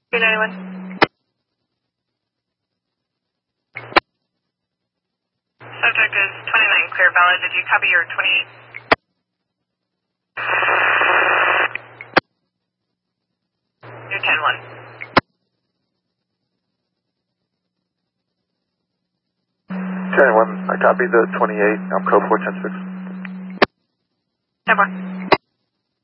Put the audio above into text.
391. Subject is 29 clear valid. Did you copy your 28? Your 10-1. 10-1, I copied the 28, I'm code 4106. 10-4.